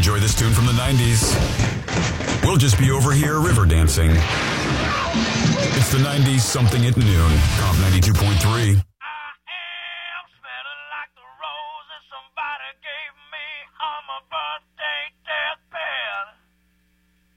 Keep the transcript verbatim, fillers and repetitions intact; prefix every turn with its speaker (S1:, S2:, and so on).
S1: enjoy this tune from the nineties. We'll just be over here river dancing. It's the nineties something at noon. Comp ninety-two point three.
S2: I am smelling like the roses somebody gave me. I'm a